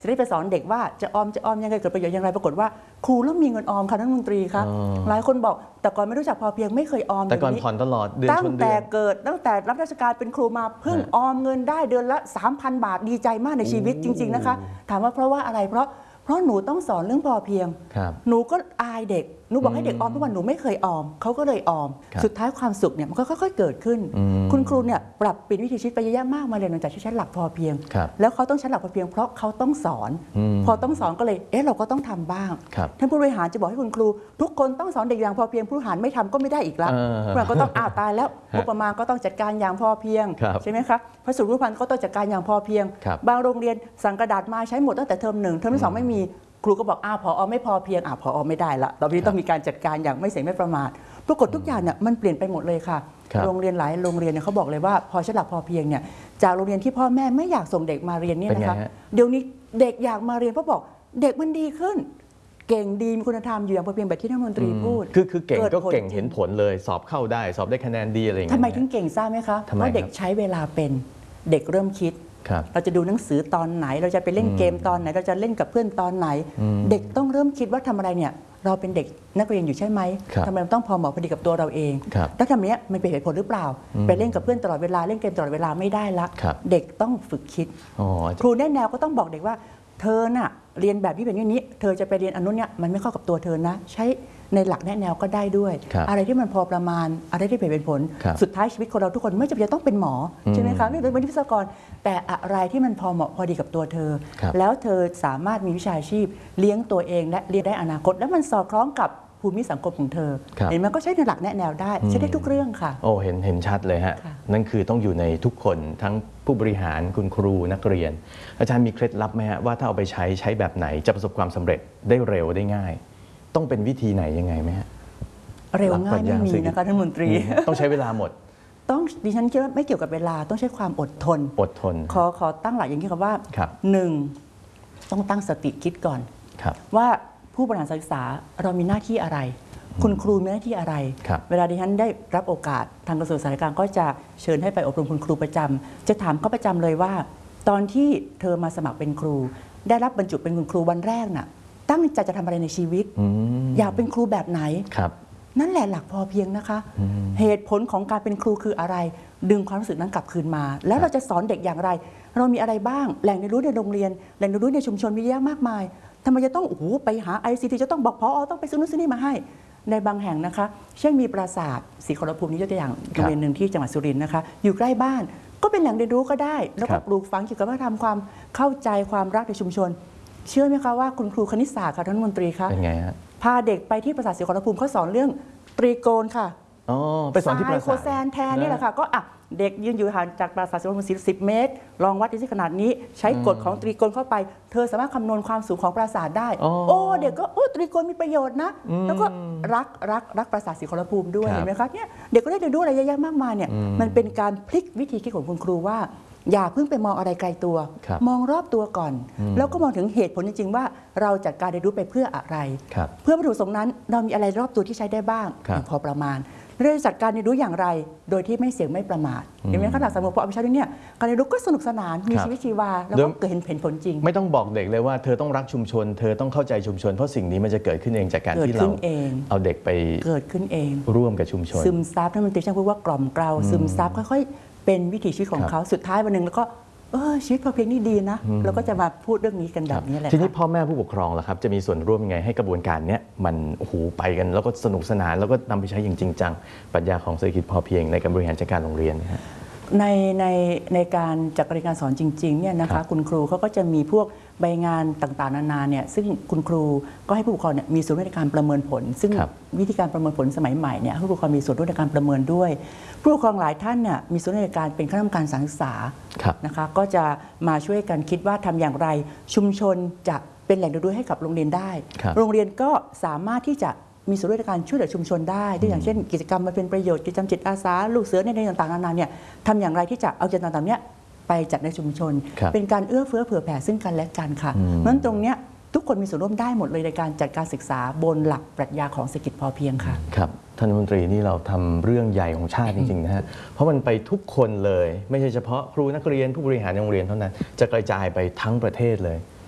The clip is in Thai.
จะได้ไปสอนเด็กว่าจะออมยังไงเกิดประโยชน์อย่างไรปรากฏว่าครูแล้วมีเงินออมค่ะท่านรัฐมนตรีคะหลายคนบอกแต่ก่อนไม่รู้จักพอเพียงไม่เคยออมแต่ก่อนผ่อนตลอดเดือนชนเดือนตั้งแต่รับราชการเป็นครูมาเพิ่งออมเงินได้เดือนละ 3,000 บาทดีใจมากในชีวิตจริงๆนะคะถามว่าเพราะว่าอะไรเพราะหนูต้องสอนเรื่องพอเพียงหนูก็อายเด็กหนูบอกให้เด็กออมทุกวันหนูไม่เคยออมเขาก็เลยออมสุดท้ายความสุขเนี่ยมันก็ค่อยๆเกิดขึ้นคุณครูเนี่ยปรับเปลี่ยนวิถีชีวิตไปเยอะแยะมากมาเลยหลังจากที่ใช้หลักพอเพียงแล้วเขาต้องใช้หลักพอเพียงเพราะเขาต้องสอนพอต้องสอนก็เลยเราก็ต้องทำบ้างท่านผู้บริหารจะบอกให้คุณครูทุกคนต้องสอนเด็กอย่างพอเพียงผู้บริหารไม่ทำก็ไม่ได้อีกแล้วผู้บริหารก็ต้องตายแล้วงบประมาณก็ต้องจัดการอย่างพอเพียงใช่ไหมคะพระสุรุพันธ์ก็ต้องจัดการอย่างพอเพียงบางโรงเรียนสั่งกระดาษมาใช้หมดตั้งแต่เทอม 1เทอมที่ 2ไม่มีครูก็บอกผอไม่พอเพียงผอไม่ได้ละเราต้องมีการจัดการอย่างไม่เสี่ยงไม่ประมาทปรากฏทุกอย่างเนี่ยมันเปลี่ยนไปหมดเลยค่ะโรงเรียนหลายโรงเรียนเนี่ยเขาบอกเลยว่าพอใช้หลักพอเพียงเนี่ยจากโรงเรียนที่พ่อแม่ไม่อยากส่งเด็กมาเรียนเนี่ยนะคะเดี๋ยวนี้เด็กอยากมาเรียนเพราะบอกเด็กมันดีขึ้นเก่งดีมีคุณธรรมอยู่อย่างพอเพียงแบบที่ท่านรัฐมนตรีพูดคือเก่งก็เก่งเห็นผลเลยสอบเข้าได้สอบได้คะแนนดีอะไรอย่างเงี้ยทำไมถึงเก่งทราบไหมคะเพราะเด็กใช้เวลาเป็นเด็กเริ่มคิดเราจะดูหนังสือตอนไหนเราจะไปเล่นเกมตอนไหนเราจะเล่นกับเพื่อนตอนไหนเด็กต้องเริ่มคิดว่าทำอะไรเนี่ยเราเป็นเด็กนักเรียนอยู่ใช่ไหมทำไมต้องพอเหมาะพอดีกับตัวเราเองแล้วทำนี้มันเป็นเหตุผลหรือเปล่าไปเล่นกับเพื่อนตลอดเวลาเล่นเกมตลอดเวลาไม่ได้ละเด็กต้องฝึกคิดครูแนะแนวก็ต้องบอกเด็กว่าเธอน่ะเรียนแบบนี้แบบนี้เธอจะไปเรียนอนุเนี่ยมันไม่เข้ากับตัวเธอนะใช้ในหลักแนะแนวก็ได้ด้วยอะไรที่มันพอประมาณอะไรที่เป็นผลสุดท้ายชีวิตของเราทุกคนไม่จำเป็นต้องเป็นหมอใช่ไหมคะไม่เป็นวิศวกรแต่อะไรที่มันพอเหมาะพอดีกับตัวเธอแล้วเธอสามารถมีวิชาชีพเลี้ยงตัวเองและเลี้ยงได้อนาคตแล้วมันสอดคล้องกับภูมิสังคมของเธอเห็นมันก็ใช้ในหลักแนะแนวได้ใช้ได้ทุกเรื่องค่ะโอ้เห็นชัดเลยฮะนั่นคือต้องอยู่ในทุกคนทั้งผู้บริหารคุณครูนักเรียนอาจารย์มีเคล็ดลับไหมฮะว่าถ้าเอาไปใช้แบบไหนจะประสบความสำเร็จได้เร็วได้ง่ายต้องเป็นวิธีไหนยังไงไหมฮะเร็วง่ายไม่มีนะคะท่านมนตรีต้องใช้เวลาหมดต้องดิฉันคิดว่าไม่เกี่ยวกับเวลาต้องใช้ความอดทนขอตั้งหลักอย่างนี้ครับว่า1ต้องตั้งสติคิดก่อนว่าผู้บริหารศึกษาเรามีหน้าที่อะไรคุณครูมีหน้าที่อะไรเวลาดิฉันได้รับโอกาสทางกระทรวงศึกษาธิการก็จะเชิญให้ไปอบรมคุณครูประจำจะถามเขาประจำเลยว่าตอนที่เธอมาสมัครเป็นครูได้รับบรรจุเป็นคุณครูวันแรกน่ะตั้งใจจะทำอะไรในชีวิตอยากเป็นครูแบบไหนนั่นแหละหลักพอเพียงนะคะเหตุผลของการเป็นครูคืออะไรดึงความรู้สึกนั้นกลับคืนมาแล้วเราจะสอนเด็กอย่างไรเรามีอะไรบ้างแหล่งเรียนรู้ในโรงเรียนแหล่งเรียนรู้ในชุมชนมีเยอะมากมายทำไมจะต้องไปหา ICT จะต้องบอกพอต้องไปซื้อนู่นซื้อนี่มาให้ในบางแห่งนะคะเช่นมีปราสาทศรีขอรภูมินี้ยกตัวอย่างโรงเรียนหนึ่งที่จังหวัดสุรินทร์นะคะอยู่ใกล้บ้านก็เป็นแหล่งเรียนรู้ก็ได้แล้วก็ปลูกฝังเกี่ยวกับวัฒนธรรมความเข้าใจความรักในชุมชนเชื่อไหมคะว่าคุณครูคณิตศาสตร์ค่ะท่านรัฐมนตรีคะเป็นไงฮะพาเด็กไปที่ปราสาทศรีขอรภูมิเขาสอนเรื่องตรีโกณค่ะไปสอนที่ปราสาทโคแซนแทนนี่แหละค่ะก็เด็กยืนอยู่ห่างจากปราสาทศรีขอรภูมิ10 เมตรลองวัดที่ขนาดนี้ใช้กฎของตรีโกณเข้าไปเธอสามารถคำนวณความสูงของปราสาทได้เด็กก็ตรีโกณมีประโยชน์นะแล้วก็รักปราสาทศรีขอรภูมิด้วยเห็นไหมคะเนี่ยเด็กก็ได้เรียนรู้อะไรเยอะแยะมากมายเนี่ยมันเป็นการพลิกวิธีคิดของคุณครูว่าอย่าเพิ่งไปมองอะไรไกลตัวมองรอบตัวก่อนแล้วก็มองถึงเหตุผลจริงๆว่าเราจัดการเรียนรู้ไปเพื่ออะไรเพื่อวัตถุประสงค์นั้นเรามีอะไรรอบตัวที่ใช้ได้บ้างพอประมาณเรื่องจัดการเรียนรู้อย่างไรโดยที่ไม่เสี่ยงไม่ประมาทเห็นไหมขนาดสมมติพอเอาไปใช้เนี่ยการเรียนรู้ก็สนุกสนานมีชีวิตชีวาแล้วก็เกิดเห็นผลจริงไม่ต้องบอกเด็กเลยว่าเธอต้องรักชุมชนเธอต้องเข้าใจชุมชนเพราะสิ่งนี้มันจะเกิดขึ้นเองจากการที่เราเอาเด็กไปเกิดขึ้นเองร่วมกับชุมชนซึมซับท่านมนตรีช่างพูดว่ากล่อมเกลาซึมซับค่อยๆเป็นวิถีชีวิตของเขาสุดท้ายวันหนึ่งแล้วก็ชีวิตพอเพียงนี่ดีนะเราก็จะมาพูดเรื่องนี้กันแบบนี้แหละทีนี้พ่อแม่ผู้ปกครองล่ะครับจะมีส่วนร่วมยังไงให้กระบวนการนี้มันไปกันแล้วก็สนุกสนานแล้วก็นำไปใช้อย่างจริงจังปรัชญาของเศรษฐกิจพอเพียงในการบริหารจัดการโรงเรียนในการจัดการเรียนการสอนจริงๆเนี่ยนะคะคุณครูเขาก็จะมีพวกใบงานต่างๆนานาเนี่ยซึ่งคุณครูก็ให้ผู้ปกครองเนี่ยมีส่วนร่วมในการประเมินผลซึ่งวิธีการประเมินผลสมัยใหม่เนี่ยผู้ปกครองมีส่วนร่วมในการประเมินด้วยผู้ปกครองหลายท่านเนี่ยมีส่วนร่วมในการเป็นคณะกรรมการศึกษานะคะก็จะมาช่วยกันคิดว่าทำอย่างไรชุมชนจะเป็นแหล่งเรียนรู้ให้กับโรงเรียนได้โรงเรียนก็สามารถที่จะมีส่วนร่วมในการช่วยเหลือชุมชนได้ด้วยอย่างเช่นกิจกรรมมาเป็นประโยชน์กิจกรรมจิตอาสาลูกเสือในต่างๆนานาเนี่ยทำอย่างไรที่จะเอากิจกรรมต่างๆเนี่ยไปจัดในชุมชนเป็นการเอื้อเฟื้อเผื่อแผ่ซึ่งกันและกันค่ะเพราะฉะนั้นตรงเนี้ยทุกคนมีส่วนร่วมได้หมดเลยในการจัดการศึกษาบนหลักปรัชญาของเศรษฐกิจพอเพียงค่ะครับท่านรัฐมนตรีนี่เราทำเรื่องใหญ่ของชาติจริงๆนะฮะเพราะมันไปทุกคนเลยไม่ใช่เฉพาะครูนักเรียนผู้บริหารโรงเรียนเท่านั้นจะกระจายไปทั้งประเทศเลย